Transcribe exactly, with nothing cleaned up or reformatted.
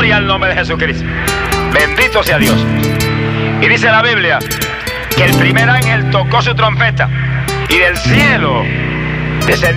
Gloria al nombre de Jesucristo. Bendito sea Dios. Y dice la Biblia que el primer ángel tocó su trompeta y del cielo descendió